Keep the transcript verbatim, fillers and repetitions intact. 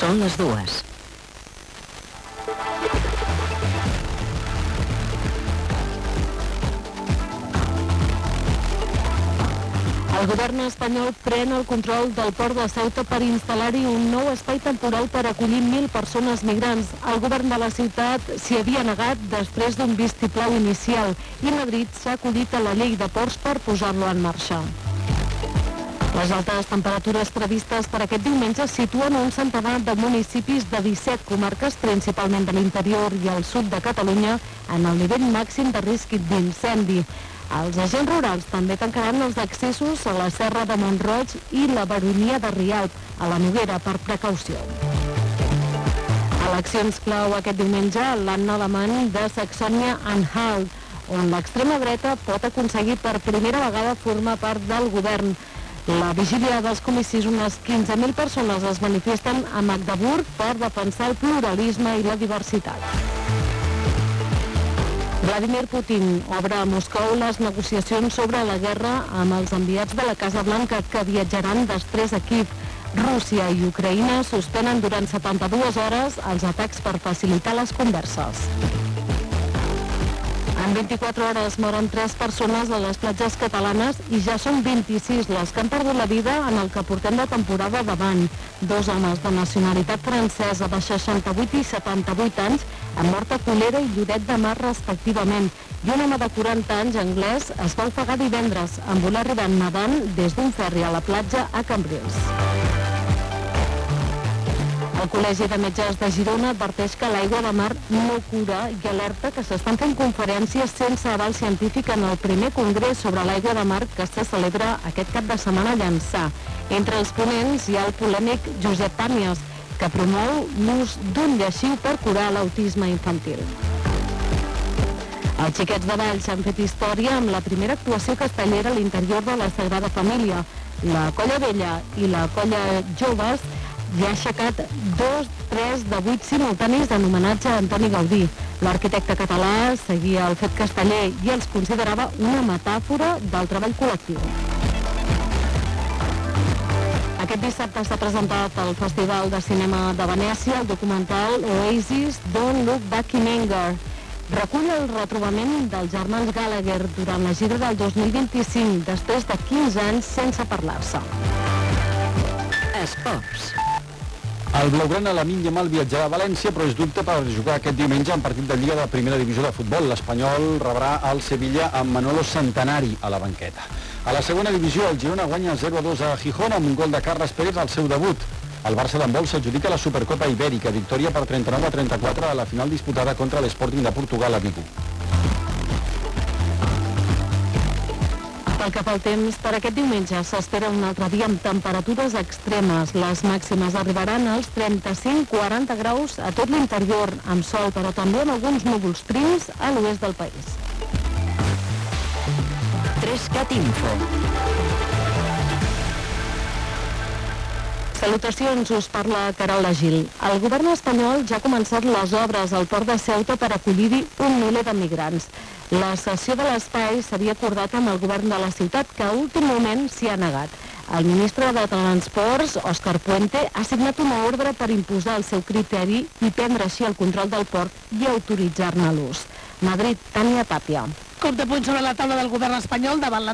Són les dues. El govern espanyol pren el control del port de Ceuta per instal·lar-hi un nou espai temporal per acollir mil persones migrants. El govern de la ciutat s'hi havia negat després d'un vistiplau inicial i Madrid s'ha acudit a la llei de ports per posar-lo en marxa. Les altes temperatures previstes per aquest diumenge situen un centenar de municipis de disset comarques, principalment de l'interior i el sud de Catalunya, en el nivell màxim de risc d'incendi. Els agents rurals també tancaran els accessos a la Serra de Mont-roig i la Baronia de Rialp, a la Noguera, per precaució. Eleccions clau aquest diumenge a l'Anne alemany de Saxònia-Anhalt, on l'extrema dreta pot aconseguir per primera vegada formar part del govern. La vigília dels comicis, unes quinze mil persones es manifesten a Magdeburg per defensar el pluralisme i la diversitat. Vladimir Putin obre a Moscou les negociacions sobre la guerra amb els enviats de la Casa Blanca que viatjaran després a Kíev. Rússia i Ucraïna suspenen durant setanta-dues hores els atacs per facilitar les converses. En vint-i-quatre hores moren tres persones a les platges catalanes i ja són vint-i-sis les que han perdut la vida en el que portem de temporada davant. Dos homes de nacionalitat francesa de seixanta-vuit i setanta-vuit anys han mort a Colera i Lloret de Mar respectivament, i un home de quaranta anys anglès es va ofegar divendres en voler arribar nedant des d'un ferri a la platja a Cambrils. El Col·legi de Metges de Girona adverteix que l'aigua de mar no cura i alerta que s'estan fent conferències sense aval científic en el primer congrés sobre l'aigua de mar que se celebra aquest cap de setmana a Llançà. Entre els ponents hi ha el polèmic Josep Pàmies, que promou l'ús d'un lleixiu per curar l'autisme infantil. Els xiquets de Valls han fet història amb la primera actuació castellera a l'interior de la Sagrada Família. La Colla Vella i la Colla Joves ja ha aixecat dos, tres de vuit simultanis en homenatge a Antoni Gaudí. L'arquitecte català seguia el fet casteller i els considerava una metàfora del treball col·lectiu. Aquest dissabte s'ha presentat al Festival de Cinema de Venècia el documental Oasis Don't Look Back in Anger. Recull el retrobament dels germans Gallagher durant la gira del dos mil vint-i-cinc, després de quinze anys sense parlar-se. Esports. El blaugrana Lamine Yamal viatjarà a València, però és dubte per jugar aquest diumenge en partit de Lliga de Primera Divisió de Futbol. L'Espanyol rebrà el Sevilla amb Manolo Centenari a la banqueta. A la segona divisió, el Girona guanya zero a dos a Gijón amb un gol de Carles Pérez al seu debut. El Barça d'handbol s'adjudica la Supercopa Ibèrica, victòria per trenta-nou a trenta-quatre a la final disputada contra l'Sporting de Portugal a Vigo. Pel que fa al temps, per aquest diumenge s'espera un altre dia amb temperatures extremes. Les màximes arribaran als trenta-cinc a quaranta graus a tot l'interior, amb sol, però també amb alguns núvols prims a l'oest del país. Trescat Info. Salutacions, us parla Carola Gil. El govern espanyol ja ha començat les obres al port de Ceuta per acollir-hi un miler de migrants. La cessió de l'espai s'havia acordat amb el govern de la ciutat, que a últim moment s'hi ha negat. El ministre de Transports, Òscar Puente, ha signat una ordre per imposar el seu criteri i prendre així el control del port i autoritzar-ne l'ús. Madrid, Tània Tàpia. Cop de puny sobre la taula del govern espanyol davant la